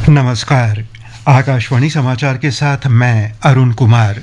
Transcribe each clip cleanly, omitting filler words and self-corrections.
नमस्कार। आकाशवाणी समाचार के साथ मैं अरुण कुमार।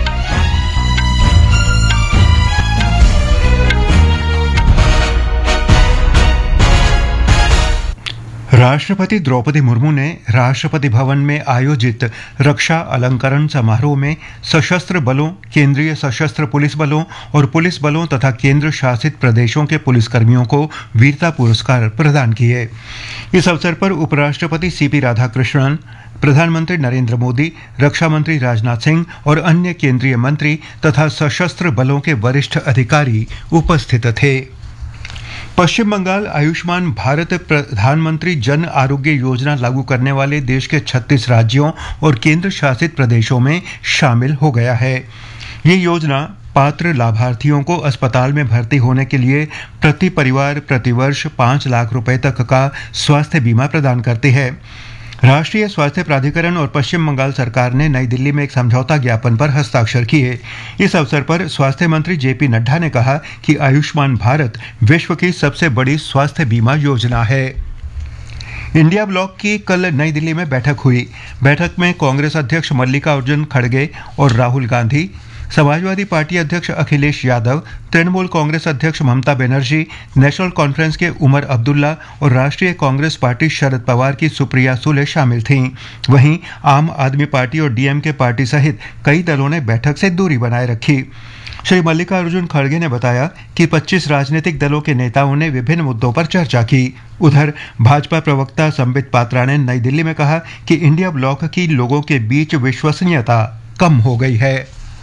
राष्ट्रपति द्रौपदी मुर्मू ने राष्ट्रपति भवन में आयोजित रक्षा अलंकरण समारोह में सशस्त्र बलों, केंद्रीय सशस्त्र पुलिस बलों और पुलिस बलों तथा केंद्र शासित प्रदेशों के पुलिसकर्मियों को वीरता पुरस्कार प्रदान किए। इस अवसर पर उपराष्ट्रपति सीपी राधाकृष्णन, प्रधानमंत्री नरेंद्र मोदी, रक्षा मंत्री राजनाथ सिंह और अन्य केंद्रीय मंत्री तथा सशस्त्र बलों के वरिष्ठ अधिकारी उपस्थित थे। पश्चिम बंगाल आयुष्मान भारत प्रधानमंत्री जन आरोग्य योजना लागू करने वाले देश के 36 राज्यों और केंद्र शासित प्रदेशों में शामिल हो गया है। ये योजना पात्र लाभार्थियों को अस्पताल में भर्ती होने के लिए प्रति परिवार प्रतिवर्ष 5 लाख रुपए तक का स्वास्थ्य बीमा प्रदान करती है। राष्ट्रीय स्वास्थ्य प्राधिकरण और पश्चिम बंगाल सरकार ने नई दिल्ली में एक समझौता ज्ञापन पर हस्ताक्षर किए। इस अवसर पर स्वास्थ्य मंत्री जेपी नड्डा ने कहा कि आयुष्मान भारत विश्व की सबसे बड़ी स्वास्थ्य बीमा योजना है। इंडिया ब्लॉक की कल नई दिल्ली में बैठक हुई। बैठक में कांग्रेस अध्यक्ष मल्लिकार्जुन खड़गे और राहुल गांधी, समाजवादी पार्टी अध्यक्ष अखिलेश यादव, तृणमूल कांग्रेस अध्यक्ष ममता बनर्जी, नेशनल कॉन्फ्रेंस के उमर अब्दुल्ला और राष्ट्रीय कांग्रेस पार्टी शरद पवार की सुप्रिया सुले शामिल थीं। वहीं आम आदमी पार्टी और डीएमके पार्टी सहित कई दलों ने बैठक से दूरी बनाए रखी। श्री मल्लिकार्जुन खड़गे ने बताया कि 25 राजनीतिक दलों के नेताओं ने विभिन्न मुद्दों पर चर्चा की। उधर भाजपा प्रवक्ता संबित पात्रा ने नई दिल्ली में कहा कि इंडिया ब्लॉक की लोगों के बीच विश्वसनीयता कम हो गई है।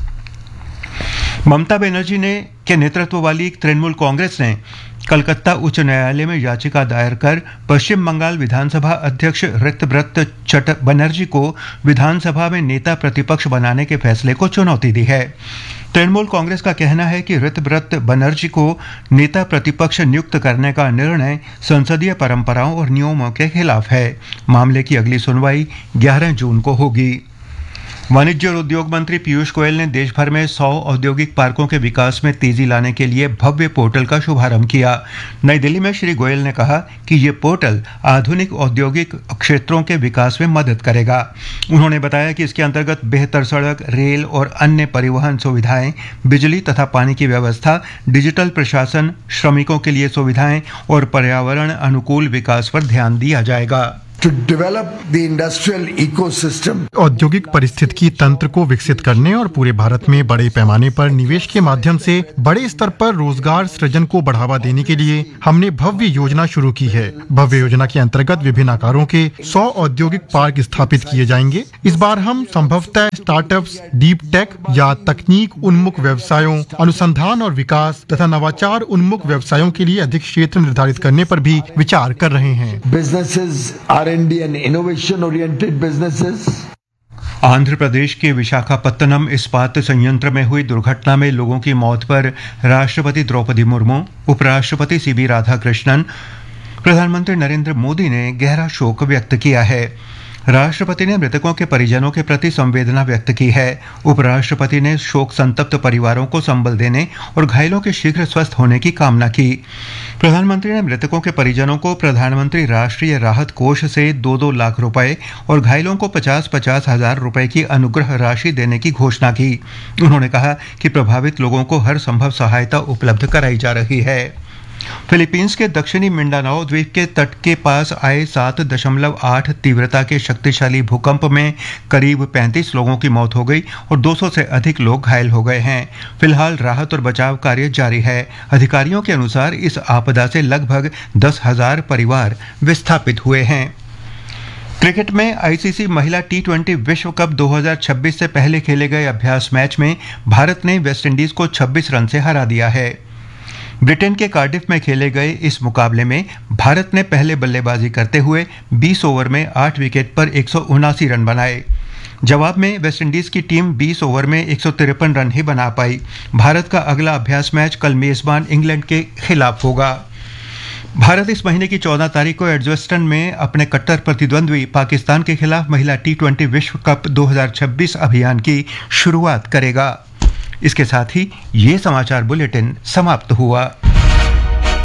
ममता बनर्जी के नेतृत्व वाली तृणमूल कांग्रेस ने कलकत्ता उच्च न्यायालय में याचिका दायर कर पश्चिम बंगाल विधानसभा अध्यक्ष ऋतव्रत बनर्जी को विधानसभा में नेता प्रतिपक्ष बनाने के फैसले को चुनौती दी है। तृणमूल कांग्रेस का कहना है कि ऋतव्रत बनर्जी को नेता प्रतिपक्ष नियुक्त करने का निर्णय संसदीय परंपराओं और नियमों के खिलाफ है। मामले की अगली सुनवाई 11 जून को होगी। वाणिज्य और उद्योग मंत्री पीयूष गोयल ने देश भर में 100 औद्योगिक पार्कों के विकास में तेजी लाने के लिए भव्य पोर्टल का शुभारंभ किया। नई दिल्ली में श्री गोयल ने कहा कि ये पोर्टल आधुनिक औद्योगिक क्षेत्रों के विकास में मदद करेगा। उन्होंने बताया कि इसके अंतर्गत बेहतर सड़क, रेल और अन्य परिवहन सुविधाएं, बिजली तथा पानी की व्यवस्था, डिजिटल प्रशासन, श्रमिकों के लिए सुविधाएं और पर्यावरण अनुकूल विकास पर ध्यान दिया जाएगा। To develop the industrial ecosystem. औद्योगिक परिस्थितिकी तंत्र को विकसित करने और पूरे भारत में बड़े पैमाने पर निवेश के माध्यम से बड़े स्तर पर रोजगार सृजन को बढ़ावा देने के लिए हमने भव्य योजना शुरू की है। भव्य योजना के अंतर्गत विभिन्न आकारों के 100 औद्योगिक पार्क स्थापित किए जाएंगे। इस बार हम संभवतः स्टार्टअप्स, डीप टेक या तकनीक उन्मुख व्यवसायों, अनुसंधान और विकास तथा नवाचार उन्मुख व्यवसायों के लिए अधिक क्षेत्र निर्धारित करने पर भी विचार कर रहे हैं। Businesses R&D and innovation oriented businesses. Andhra Pradesh के विशाखापत्तनम इस्पात संयंत्र में हुई दुर्घटना में लोगों की मौत पर राष्ट्रपति द्रौपदी मुर्मू, उपराष्ट्रपति सीबी राधाकृष्णन, प्रधानमंत्री नरेंद्र मोदी ने गहरा शोक व्यक्त किया है। राष्ट्रपति ने मृतकों के परिजनों के प्रति संवेदना व्यक्त की है। उपराष्ट्रपति ने शोक संतप्त परिवारों को संबल देने और घायलों के शीघ्र स्वस्थ होने की कामना की। प्रधानमंत्री ने मृतकों के परिजनों को प्रधानमंत्री राष्ट्रीय राहत कोष से 2-2 लाख रुपए और घायलों को 50-50 हजार रुपए की अनुग्रह राशि देने की घोषणा की। उन्होंने कहा कि प्रभावित लोगों को हर संभव सहायता उपलब्ध कराई जा रही है। फिलीपींस के दक्षिणी मिंडानाओ द्वीप के तट के पास आए 7.8 तीव्रता के शक्तिशाली भूकंप में करीब 35 लोगों की मौत हो गई और 200 से अधिक लोग घायल हो गए हैं। फिलहाल राहत और बचाव कार्य जारी है। अधिकारियों के अनुसार इस आपदा से लगभग 10,000 परिवार विस्थापित हुए हैं। क्रिकेट में आईसीसी महिला टी20 विश्व कप 2026 से पहले खेले गए अभ्यास मैच में भारत ने वेस्टइंडीज को 26 रन से हरा दिया है। ब्रिटेन के कार्डिफ में खेले गए इस मुकाबले में भारत ने पहले बल्लेबाजी करते हुए 20 ओवर में 8 विकेट पर 179 रन बनाए। जवाब में वेस्टइंडीज की टीम 20 ओवर में 153 रन ही बना पाई। भारत का अगला अभ्यास मैच कल मेजबान इंग्लैंड के खिलाफ होगा। भारत इस महीने की 14 तारीख को एडजस्टन में अपने कट्टर प्रतिद्वंद्वी पाकिस्तान के खिलाफ महिला टी20 विश्व कप 2026 अभियान की शुरुआत करेगा। इसके साथ ही ये समाचार बुलेटिन समाप्त हुआ।